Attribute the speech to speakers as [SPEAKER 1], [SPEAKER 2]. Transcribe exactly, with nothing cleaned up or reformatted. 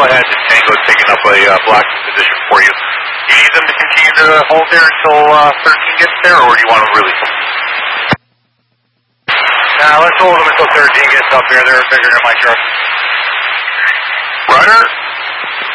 [SPEAKER 1] Alpha has a Tango taking up a uh, blocking position for you. Do you need them to continue to hold there until uh, thirteen gets there, or do you want to release them?
[SPEAKER 2] Nah, let's hold them until thirteen gets up here. They're bigger than my truck.
[SPEAKER 1] Runner?